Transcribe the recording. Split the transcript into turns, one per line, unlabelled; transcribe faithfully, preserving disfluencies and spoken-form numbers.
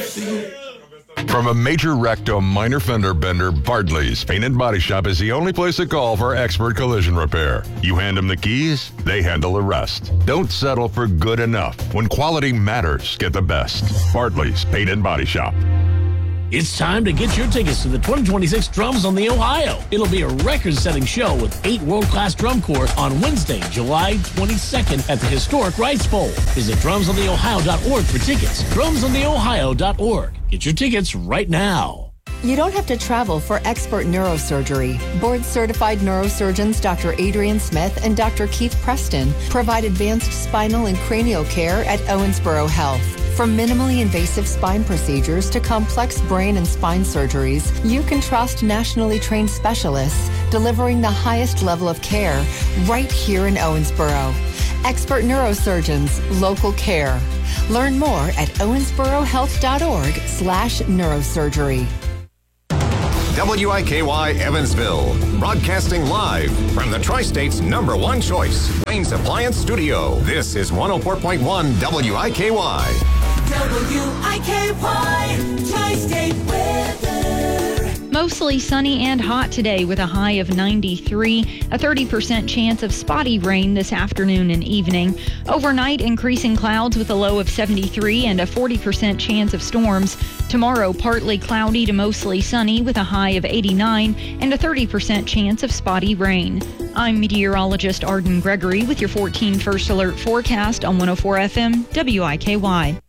From a major wreck to a minor fender bender, Bardley's Paint and Body Shop is the only place to call for expert collision repair. You hand them the keys, they handle the rest. Don't settle for good enough. When quality matters, get the best. Bardley's Paint and Body Shop.
It's time to get your tickets to the twenty twenty-six Drums on the Ohio. It'll be a record-setting show with eight world-class drum corps on Wednesday, July twenty-second at the historic Rice Bowl. Visit drums on the ohio dot org for tickets. drums on the ohio dot org. Get your tickets right now.
You don't have to travel for expert neurosurgery. Board-certified neurosurgeons Doctor Adrian Smith and Doctor Keith Preston provide advanced spinal and cranial care at Owensboro Health. From minimally invasive spine procedures to complex brain and spine surgeries, you can trust nationally trained specialists delivering the highest level of care right here in Owensboro. Expert neurosurgeons, local care. Learn more at owensboro health dot org slash neurosurgery.
W I K Y Evansville, broadcasting live from the Tri-State's number one choice, Wayne's Appliance Studio. This is one oh four point one W I K Y.
W I K Y, Tri-State weather.
Mostly sunny and hot today with a high of ninety-three, a thirty percent chance of spotty rain this afternoon and evening. Overnight, increasing clouds with a low of seventy-three and a forty percent chance of storms. Tomorrow, partly cloudy to mostly sunny with a high of eighty-nine and a thirty percent chance of spotty rain. I'm meteorologist Arden Gregory with your fourteen First Alert forecast on one oh four F M W I K Y.